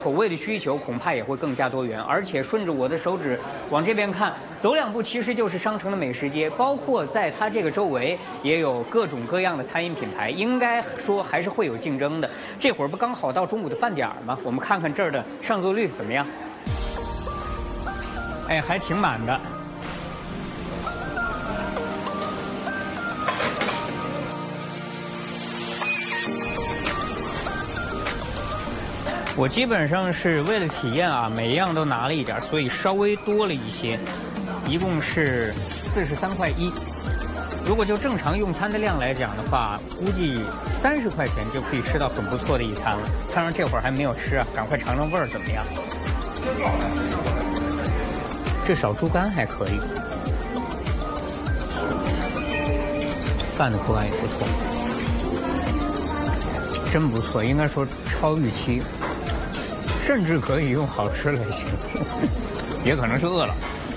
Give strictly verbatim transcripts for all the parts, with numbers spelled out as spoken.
口味的需求恐怕也会更加多元，而且顺着我的手指往这边看，走两步其实就是商城的美食街，包括在它这个周围也有各种各样的餐饮品牌，应该说还是会有竞争的。这会儿不刚好到中午的饭点吗？我们看看这儿的上座率怎么样？哎，还挺满的。 我基本上是为了体验啊，每一样都拿了一点，所以稍微多了一些，一共是四十三块一。如果就正常用餐的量来讲的话，估计三十块钱就可以吃到很不错的一餐了。看上这会儿还没有吃啊，赶快尝尝味儿怎么样？这小猪肝还可以，饭的口感也不错，真不错，应该说超预期。 甚至可以用好吃来形容，也可能是饿了。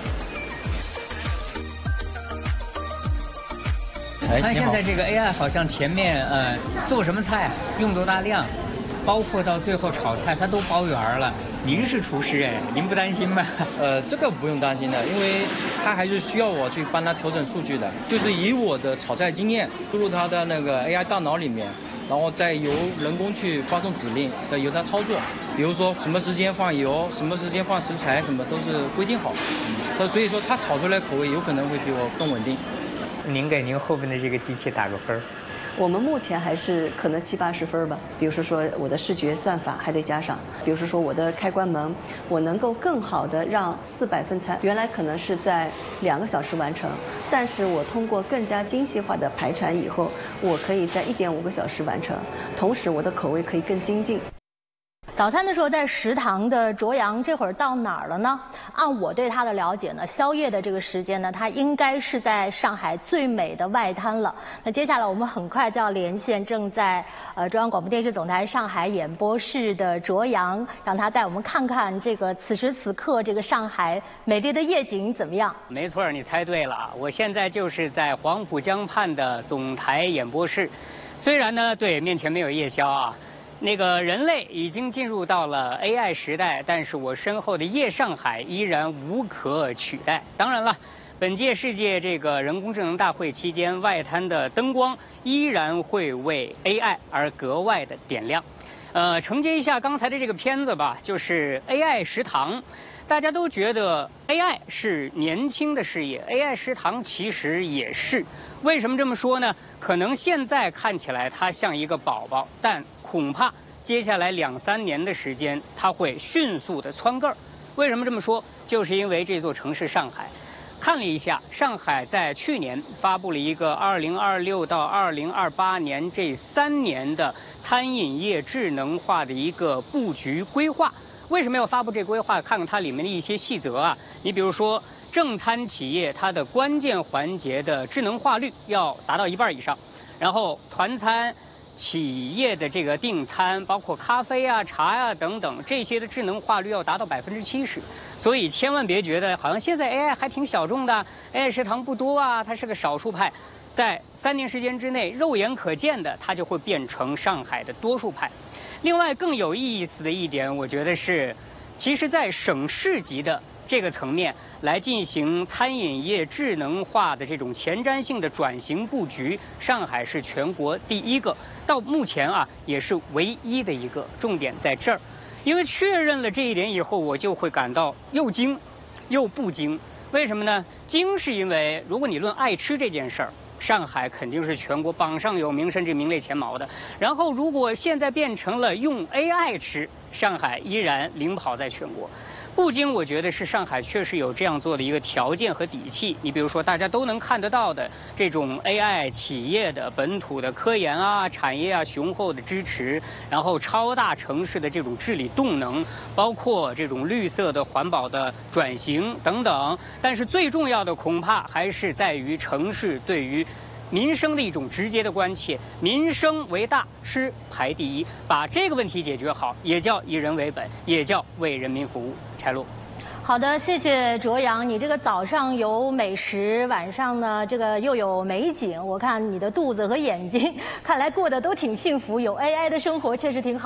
看现在这个 A I 好像前面呃做什么菜用多大量，包括到最后炒菜它都包圆了。您是厨师哎，您不担心吗？ 呃，这个不用担心的，因为它还是需要我去帮他调整数据的，就是以我的炒菜经验输入他的那个 A I 大脑里面。 然后再由人工去发送指令，再由它操作。比如说什么时间放油，什么时间放食材，什么都是规定好。它所以说它炒出来口味有可能会比我更稳定。 您给您后边的这个机器打个分儿。 我们目前还是可能七八十分吧。比如说说我的视觉算法还得加上，比如说说我的开关门，我能够更好的让四百份菜原来可能是在两个小时完成，但是我通过更加精细化的排产以后，我可以在一点五个小时完成，同时我的口味可以更精进。 早餐的时候在食堂的卓阳这会儿到哪儿了呢？按我对他的了解呢，宵夜的这个时间呢，他应该是在上海最美的外滩了。那接下来我们很快就要连线正在呃中央广播电视总台上海演播室的卓阳，让他带我们看看这个此时此刻这个上海美丽的夜景怎么样？ 没错，你猜对了，我现在就是在黄浦江畔的总台演播室。虽然呢，对面前没有夜宵啊。 那个人类已经进入到了 A I 时代，但是我身后的夜上海依然无可取代。当然了，本届世界这个人工智能大会期间，外滩的灯光依然会为 A I 而格外的点亮。呃，承接一下刚才的这个片子吧，就是 A I 食堂。 大家都觉得 A I 是年轻的事业 ，A I 食堂其实也是。为什么这么说呢？可能现在看起来它像一个宝宝，但恐怕接下来两三年的时间，它会迅速的蹿个儿。为什么这么说？就是因为这座城市上海。看了一下，上海在去年发布了一个二零二六到二零二八年这三年的餐饮业智能化的一个布局规划。 为什么要发布这规划？看看它里面的一些细则啊。你比如说，正餐企业它的关键环节的智能化率要达到一半以上，然后团餐企业的这个订餐，包括咖啡啊、茶呀、啊、等等这些的智能化率要达到百分之七十。所以千万别觉得好像现在 A I 还挺小众的 ，A I 食堂不多啊，它是个少数派。在三年时间之内，肉眼可见的，它就会变成上海的多数派。 另外更有意思的一点，我觉得是，其实，在省市级的这个层面来进行餐饮业智能化的这种前瞻性的转型布局，上海是全国第一个，到目前啊也是唯一的一个。重点在这儿，因为确认了这一点以后，我就会感到又惊又不惊。为什么呢？惊是因为如果你论爱吃这件事儿。 上海肯定是全国榜上有名，甚至名列前茅的。然后，如果现在变成了用 A I 吃，上海依然领跑在全国。不仅我觉得是上海确实有这样做的一个条件和底气。你比如说，大家都能看得到的这种 A I 企业的本土的科研啊、产业啊雄厚的支持，然后超大城市的这种治理动能，包括这种绿色的环保的转型等等。但是最重要的恐怕还是在于城市对于 民生的一种直接的关切，民生为大，吃排第一，把这个问题解决好，也叫以人为本，也叫为人民服务。柴露， 好的，谢谢卓阳，你这个早上有美食，晚上呢这个又有美景，我看你的肚子和眼睛，看来过得都挺幸福，有 A I 的生活确实挺好。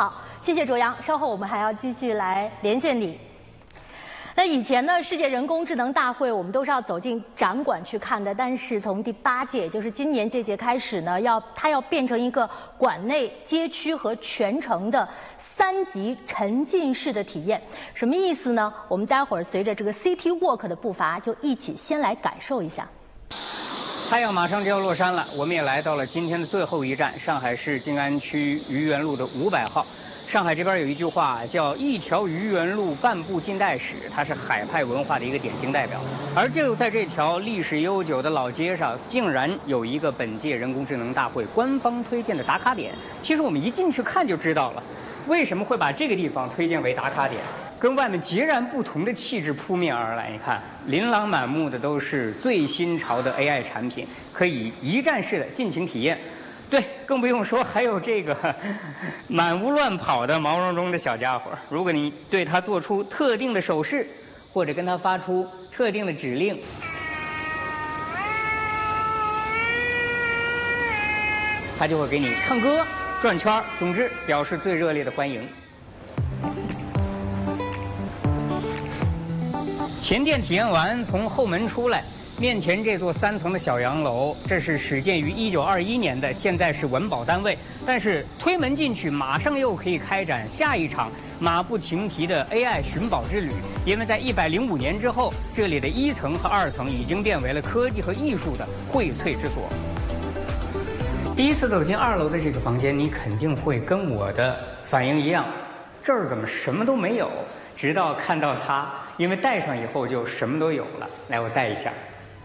谢谢卓阳，稍后我们还要继续来连线你。那以前呢，世界人工智能大会我们都是要走进展馆去看的，但是从第八届，也就是今年这届开始呢，要它要变成一个馆内、街区和全程的三级沉浸式的体验。什么意思呢？我们待会儿随着这个 City Walk 的步伐，就一起先来感受一下。 太阳马上就要落山了，我们也来到了今天的最后一站——上海市静安区愚园路的五百号。上海这边有一句话叫“一条愚园路，半部近代史”，它是海派文化的一个典型代表。而就在这条历史悠久的老街上，竟然有一个本届人工智能大会官方推荐的打卡点。其实我们一进去看就知道了，为什么会把这个地方推荐为打卡点？跟外面截然不同的气质扑面而来。你看，琳琅满目的都是最新潮的 A I 产品，可以一站式的尽情体验。对，更不用说还有这个满屋乱跑的毛茸茸的小家伙。如果你对它做出特定的手势，或者跟它发出特定的指令，它就会给你唱歌、转圈，总之表示最热烈的欢迎。前店体验完，从后门出来。面前这座三层的小洋楼，这是始建于一九二一年的，现在是文保单位。但是推门进去，马上又可以开展下一场马不停蹄的 A I 寻宝之旅。因为在一百零五年之后，这里的一层和二层已经变为了科技和艺术的荟萃之所。第一次走进二楼的这个房间，你肯定会跟我的反应一样，这儿怎么什么都没有？直到看到它，因为戴上以后就什么都有了。来，我戴一下。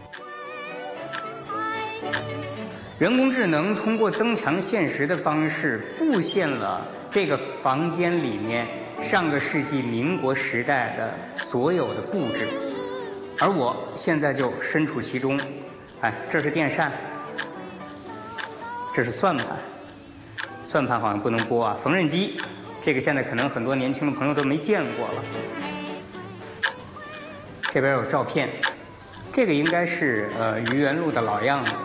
人工智能通过增强现实的方式复现了这个房间里面上个世纪民国时代的所有的布置，而我现在就身处其中。哎，这是电扇，这是算盘，算盘好像不能播啊。缝纫机，这个现在可能很多年轻的朋友都没见过了。这边有照片，这个应该是呃愚园路的老样子。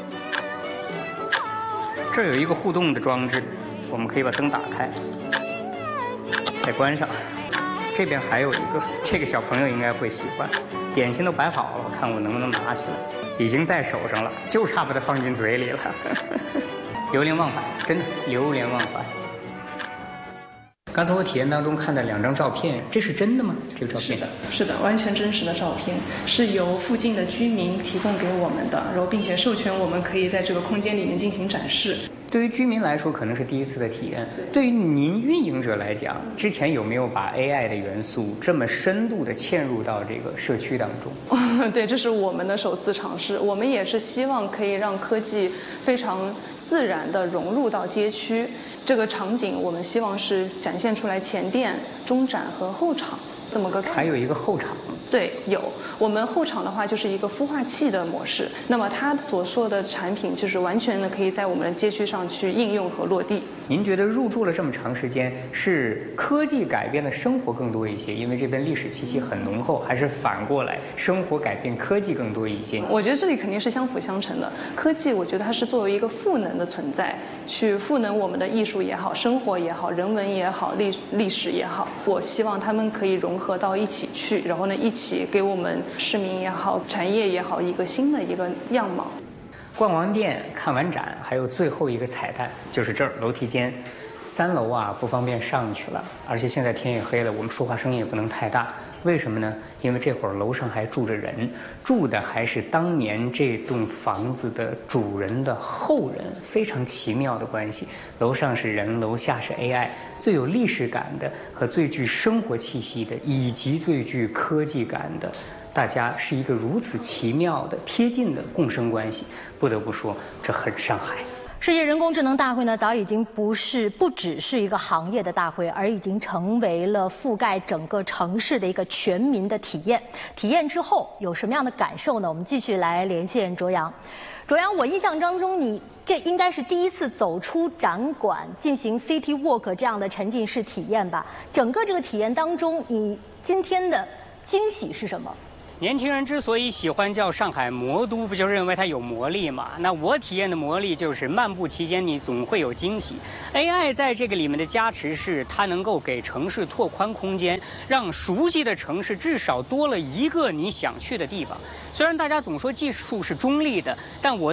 这儿有一个互动的装置，我们可以把灯打开，再关上。这边还有一个，这个小朋友应该会喜欢。点心都摆好了，我看我能不能拿起来。已经在手上了，就差把它放进嘴里了。流连忘返，真的流连忘返。刚才我体验当中看的两张照片，这是真的吗？这个照片是的，是的，完全真实的照片，是由附近的居民提供给我们的，然后并且授权我们可以在这个空间里面进行展示。 对于居民来说，可能是第一次的体验。对于您运营者来讲，之前有没有把 A I 的元素这么深度的嵌入到这个社区当中？ 对，这是我们的首次尝试。我们也是希望可以让科技非常自然地融入到街区。这个场景我们希望是展现出来前店、中展和后场这么个。 还有一个后场。 对，有。我们后场的话就是一个孵化器的模式，那么它所说的产品就是完全的可以在我们的街区上去应用和落地。 您觉得入驻了这么长时间，是科技改变了生活更多一些，因为这边历史气息很浓厚，还是反过来生活改变科技更多一些？ 我觉得这里肯定是相辅相成的。科技我觉得它是作为一个赋能的存在，去赋能我们的艺术也好，生活也好，人文也好，历历史也好，我希望他们可以融合到一起去，然后呢一起给我们市民也好，产业也好，一个新的一个样貌。 逛完店，看完展，还有最后一个彩蛋，就是这儿楼梯间。三楼啊不方便上去了，而且现在天也黑了，我们说话声音也不能太大。为什么呢？因为这会儿楼上还住着人，住的还是当年这栋房子的主人的后人，非常奇妙的关系。楼上是人，楼下是 A I， 最有历史感的和最具生活气息的，以及最具科技感的，大家是一个如此奇妙的贴近的共生关系。不得不说，这很上海。 世界人工智能大会呢，早已经不是不只是一个行业的大会，而已经成为了覆盖整个城市的一个全民的体验。体验之后有什么样的感受呢？我们继续来连线卓阳。卓阳，我印象当中，你这应该是第一次走出展馆进行 City Walk 这样的沉浸式体验吧？整个这个体验当中，你今天的惊喜是什么？ 年轻人之所以喜欢叫上海魔都，不就认为它有魔力嘛？那我体验的魔力就是漫步期间你总会有惊喜。A I 在这个里面的加持是，它能够给城市拓宽空间，让熟悉的城市至少多了一个你想去的地方。虽然大家总说技术是中立的，但我